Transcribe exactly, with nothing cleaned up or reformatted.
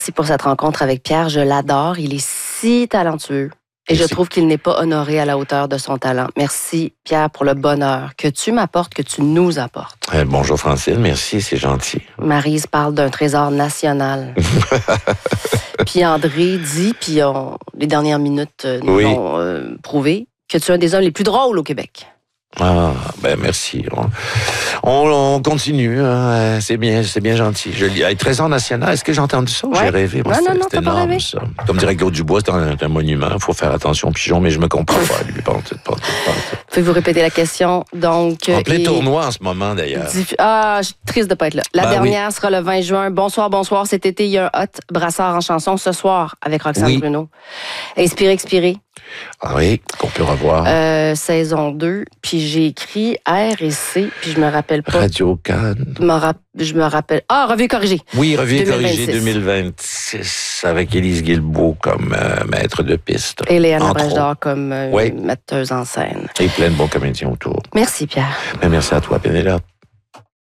Merci pour cette rencontre avec Pierre. Je l'adore. Il est si talentueux. Et je trouve qu'il n'est pas honoré à la hauteur de son talent. Merci, Pierre, pour le bonheur que tu m'apportes, que tu nous apportes. Eh, bonjour, Francine. Merci, c'est gentil. Maryse parle d'un trésor national. Puis André dit, puis on, les dernières minutes nous oui. l'ont euh, prouvé, que tu es un des hommes les plus drôles au Québec. Ah, ben merci. On, on, on continue. Hein. C'est bien, c'est bien gentil. Je lis. Trésor national, est-ce que j'ai entendu ça? Ouais. J'ai rêvé. Moi, non, non, non, c'est énorme, rêvé. Ça. Comme dirait Claude Dubois, c'est un, un monument. Il faut faire attention aux pigeons, mais je me comprends pas. Lui, pas en tout, pas en tout, pas en tout. Pouvez-vous répéter la question? Donc, en plein et... tournoi en ce moment, d'ailleurs. Diff... Ah, je suis triste de ne pas être là. La ben dernière oui. sera le vingt juin. Bonsoir, bonsoir. Cet été, il y a un hot brassard en chanson ce soir avec Roxane oui. Bruno. Inspiré, expiré. Ah oui, qu'on peut revoir. Euh, saison deux. Puis j'ai écrit R et C, puis je me rappelle pas. Radio Cannes. Me rap... Je me rappelle. Ah, Revue corrigée. Oui, Revue corrigée deux mille vingt-six avec Élise Guilbeault comme euh, maître de piste. Et Léana Bragedor comme euh, oui. metteuse en scène. Et plein de bons comédiens autour. Merci, Pierre. Mais merci à toi, Pénélope.